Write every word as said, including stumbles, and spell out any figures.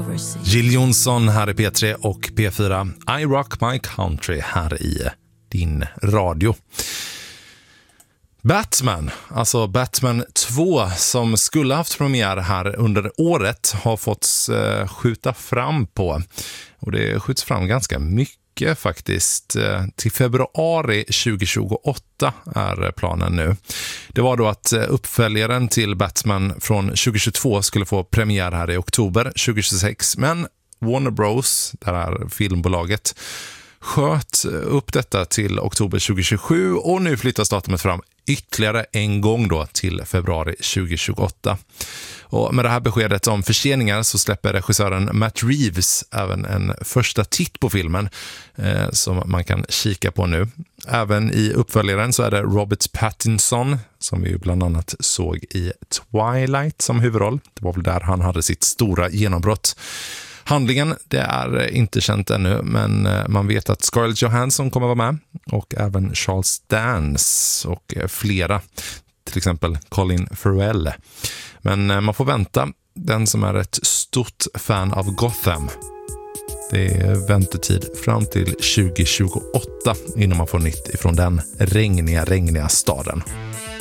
overseas. Jill Johnson här i P tre och P fyra. I Rock My Country här i din radio. Batman, alltså Batman två som skulle haft premiär här under året har fått eh, skjuta fram på. Och det skjuts fram ganska mycket faktiskt. Till februari tjugohundratjugoåtta är planen nu. Det var då att uppföljaren till Batman från tjugohundratjugotvå skulle få premiär här i oktober tjugohundratjugosex. Men Warner Bros, det här filmbolaget, sköt upp detta till oktober tjugohundratjugosju och nu flyttas datumet fram ytterligare en gång då till februari tjugohundratjugoåtta. Och med det här beskedet om förseningar så släpper regissören Matt Reeves även en första titt på filmen eh, som man kan kika på nu. Även i uppföljaren så är det Robert Pattinson som vi bland annat såg i Twilight som huvudroll. Det var väl där han hade sitt stora genombrott. Handlingen, det är inte känt ännu, men man vet att Scarlett Johansson kommer vara med och även Charles Dance och flera, till exempel Colin Farrell. Men man får vänta, den som är ett stort fan av Gotham. Det är väntetid fram till tjugohundratjugoåtta innan man får nytt ifrån den regniga, regniga staden.